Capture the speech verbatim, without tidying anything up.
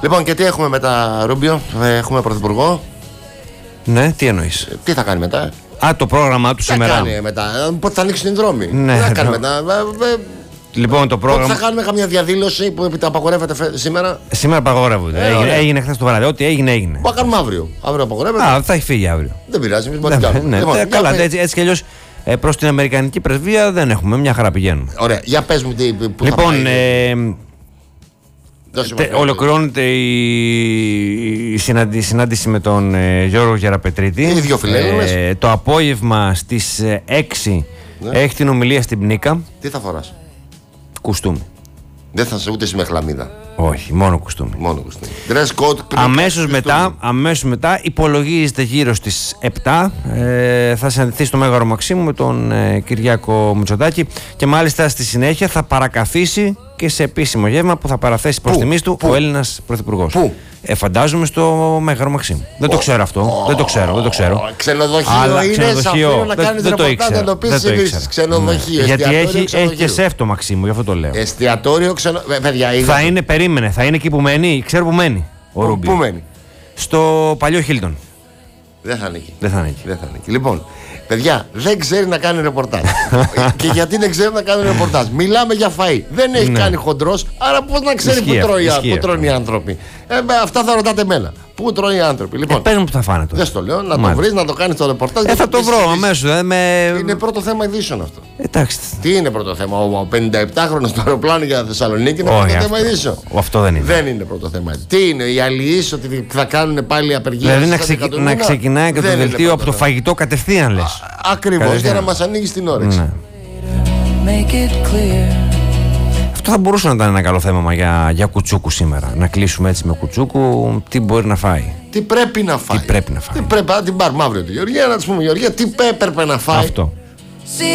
Λοιπόν, και τι έχουμε μετά, Ρούμπιο? Έχουμε πρωθυπουργό. Ναι, τι εννοείς? Ε, τι θα κάνει μετά? Α, το πρόγραμμά του σήμερα. Τι θα κάνει μετά? Πότε θα ανοίξουν οι δρόμοι? Ναι, τι θα κάνει ναι. μετά? Λοιπόν, το πρόγραμμα. Πότε θα κάνουμε καμιά διαδήλωση που απαγορεύεται φε... σήμερα? Σήμερα απαγορεύονται. Ε, έγινε, ωραία. έγινε χθες το βράδυ. Ό,τι έγινε, έγινε. Μπορούμε να κάνουμε αύριο. Αύριο απαγορεύεται. Α, θα έχει φύγει αύριο. Δεν πειράζει, εμείς μπορούμε Ναι, να κάνουμε. ναι, Λοιπόν, ε, για καλά, πες- έτσι, έτσι κι αλλιώς ε, προς την Αμερικανική πρεσβεία δεν έχουμε. Μια χαρά πηγαίνουμε. Ωραία, για πες μου τι, που Λοιπόν, θα πάει. ε, Δώσε τε, μας, ολοκληρώνεται η, η συναντή- η συνάντηση με τον ε, Γιώργο Γεραπετρίτη. Είναι δύο φιλέλληνες. Ε, το απόγευμα στις ε, έξι Ναι. έχει την ομιλία στην Πνίκα. Τι θα φοράς? Κουστούμι. Δεν θα σε ούτε εσύ με χλαμίδα. Όχι, μόνο κουστούμι. Μόνο κουστούμι. Dress code. Αμέσως κουστούμι. μετά, αμέσως μετά υπολογίζεται γύρω στις επτά ε, θα συναντηθεί στο Μέγαρο Μαξίμου με τον ε, Κυριάκο Μητσοτάκη και μάλιστα στη συνέχεια θα παρακαθίσει και σε επίσημο γεύμα που θα παραθέσει προς Πού? τιμής του Πού? ο Έλληνας Πρωθυπουργός. Πού? Ε, φαντάζομαι στο Μέγαρο Μαξίμου. Δεν το ξέρω αυτό. Δεν το ξέρω, δεν το ξέρω. Ω, Ξενοδοχείο Αλλά είναι, ξενοδοχείο, σε αφήνω να δεν- κάνεις δεν το ρεπορτάζ, ήξερα, να το πεις δεν το ειδήσεις. ήξερα. Ξενοδοχείο, Ναι. Γιατί εστιατόριο, έχει, έχει ξενοδοχείο. και σεφ το Μαξίμου, γι' αυτό το λέω. Εστιατόριο ξενο... Ε, παιδιά, είδα. Θα είναι, περίμενε, θα είναι εκεί που μένει, ξέρω που μένει ο Ρούμπιο. Πού μένει? Στο παλιό Χίλτον. Δεν θα ανήκει. Δεν θα είναι εκεί. Δεν θα ανήκει. Λοιπόν, παιδιά, δεν ξέρει να κάνει ρεπορτάζ. Και γιατί δεν ξέρει να κάνει ρεπορτάζ? Μιλάμε για φαΐ. Δεν έχει Ναι. κάνει χοντρός, άρα πώς να ξέρει Ισχύει πού, τρώει, αυτό, ισχύει πού τρώνε οι άνθρωποι? Ε, με αυτά θα ρωτάτε εμένα. Πού τρώνε οι άνθρωποι? Ε, Λοιπόν, πες μου που θα φάνε τώρα. δεν στο λέω, να το Μάλιστα. βρει, να το κάνει το ρεπορτάζ. Ε, δεν θα το πεις βρω ειδήσεις. αμέσως. Ε, με... Είναι πρώτο θέμα ειδήσεων αυτό. Εντάξει. Τι είναι πρώτο θέμα? Ο πενηνταεπτάχρονος στο αεροπλάνο για Θεσσαλονίκη είναι Όχι, πρώτο αυτό- θέμα ειδήσεων. Αυτό δεν είναι. Δεν είναι πρώτο θέμα. Τι είναι, οι αλληλείς ότι θα κάνουν πάλι απεργία? Δηλαδή να, στις ξεκι... έντεκα του να μήνα? ξεκινάει και το Δεν είναι δελτίο πρώτο από το θέμα. φαγητό κατευθείαν λες. Ακριβώς, Κατευθείαν. για να μας ανοίγει την όρεξη. Ναι. Make it clear. Αυτό θα μπορούσε να ήταν ένα καλό θέμα μα, για, για κουτσούκου σήμερα. Να κλείσουμε έτσι με κουτσούκου τι μπορεί να φάει. Τι πρέπει να φάει. Τι πρέπει να φάει. Τι πρέπει να την πάρουμε αύριο τη Γεωργία, να της πούμε Γεωργία, τι έπρεπε να φάει. Αυτό.